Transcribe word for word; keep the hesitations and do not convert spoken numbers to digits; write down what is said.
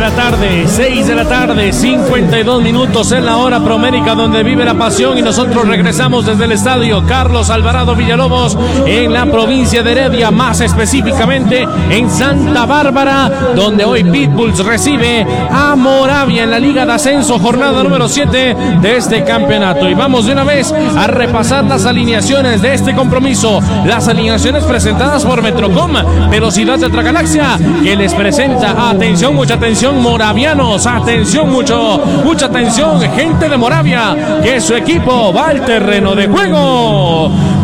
la tarde, seis de la tarde, cincuenta y dos minutos en la hora promérica donde vive la pasión, y nosotros regresamos desde el estadio Carlos Alvarado Villalobos en la provincia de Heredia, más específicamente en Santa Bárbara, donde hoy Pitbulls recibe a Moravia en la Liga de Ascenso, jornada número siete de este campeonato. Y vamos de una vez a repasar las alineaciones de este compromiso, las alineaciones presentadas por Metrocom, Velocidad de otra galaxia, que les presenta, atención, mucha atención moravianos, atención, mucho, mucha atención gente de Moravia, que su equipo va al terreno de juego.